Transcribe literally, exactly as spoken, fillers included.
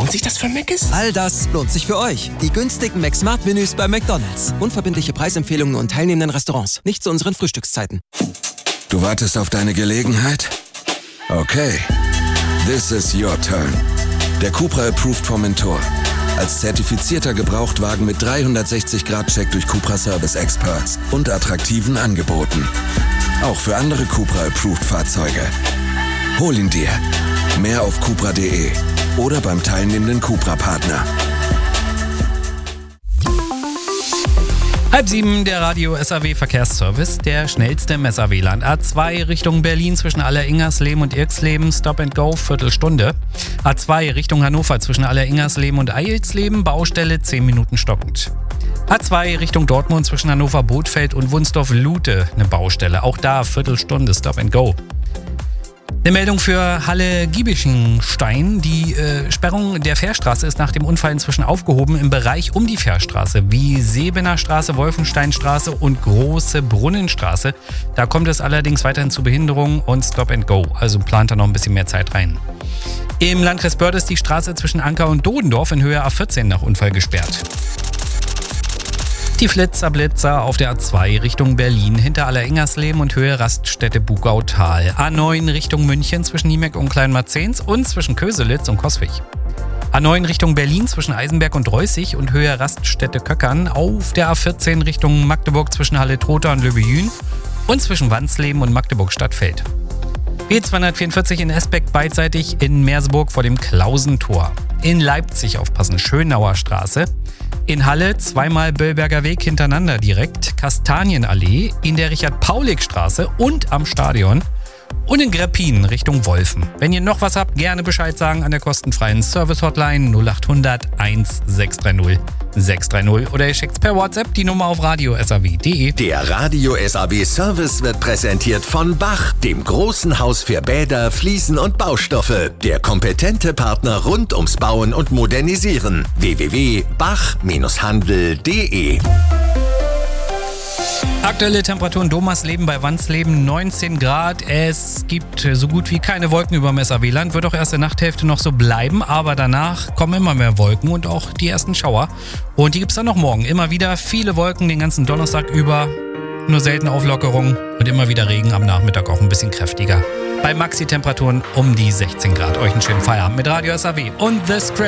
Lohnt sich das für Mc's? All das lohnt sich für euch. Die günstigen McSmart-Menüs bei McDonald's. Unverbindliche Preisempfehlungen und teilnehmenden Restaurants. Nicht zu unseren Frühstückszeiten. Du wartest auf deine Gelegenheit? Okay. This is your turn. Der Cupra Approved Formentor. Als zertifizierter Gebrauchtwagen mit dreihundertsechzig Grad Check durch Cupra Service Experts und attraktiven Angeboten. Auch für andere Cupra Approved Fahrzeuge. Hol ihn dir. Mehr auf cupra punkt de oder beim teilnehmenden Cupra-Partner. Halb sieben, der Radio S A W Verkehrsservice, der schnellste im S A W-Land. A zwei Richtung Berlin zwischen Alleringersleben und Irksleben, Stop and Go, Viertelstunde. A zwei Richtung Hannover zwischen Alleringersleben und Eilsleben, Baustelle zehn Minuten stockend. A zwei Richtung Dortmund zwischen Hannover Bothfeld und Wunsdorf-Lute, eine Baustelle. Auch da Viertelstunde, Stop and Go. Eine Meldung für Halle-Giebichenstein. Die äh, Sperrung der Fährstraße ist nach dem Unfall inzwischen aufgehoben im Bereich um die Fährstraße, wie Sebener Straße, Wolfensteinstraße und Große Brunnenstraße. Da kommt es allerdings weiterhin zu Behinderungen und Stop and Go, also plant da noch ein bisschen mehr Zeit rein. Im Landkreis Börde ist die Straße zwischen Anker und Dodendorf in Höhe A vierzehn nach Unfall gesperrt. Die Flitzer-Blitzer auf der A zwei Richtung Berlin hinter Alleringersleben und Höhe Raststätte Bugautal. A neun Richtung München zwischen Niemeck und Kleinmarzens und zwischen Köselitz und Coswig. A neun Richtung Berlin zwischen Eisenberg und Reußig und Höhe Raststätte Köckern. Auf der A vierzehn Richtung Magdeburg zwischen Halle-Trotha und Löbejün und zwischen Wansleben und Magdeburg-Stadtfeld. B zweihundertvierundvierzig in Esbeck beidseitig in Merseburg vor dem Klausentor. In Leipzig aufpassen, Schönauer Straße. In Halle zweimal Böllberger Weg hintereinander direkt, Kastanienallee, in der Richard-Paulig-Straße und am Stadion und in Greppin Richtung Wolfen. Wenn ihr noch was habt, gerne Bescheid sagen an der kostenfreien Service-Hotline null acht hundert eins sechs drei null sechs drei null oder ihr schickt's per WhatsApp die Nummer auf radio s a w punkt de. Der Radio S A W Service wird präsentiert von Bach, dem großen Haus für Bäder, Fliesen und Baustoffe. Der kompetente Partner rund ums Bauen und Modernisieren. w w w punkt bach handel punkt de. Aktuelle Temperaturen Domersleben bei Wansleben neunzehn Grad. Es gibt so gut wie keine Wolken über dem S A W-Land. Wird auch erst in der Nachthälfte noch so bleiben. Aber danach kommen immer mehr Wolken und auch die ersten Schauer. Und die gibt es dann noch morgen. Immer wieder viele Wolken den ganzen Donnerstag über. Nur selten Auflockerung und immer wieder Regen am Nachmittag auch ein bisschen kräftiger. Bei Maxi-Temperaturen um die sechzehn Grad. Euch einen schönen Feierabend mit Radio S A W und The Script.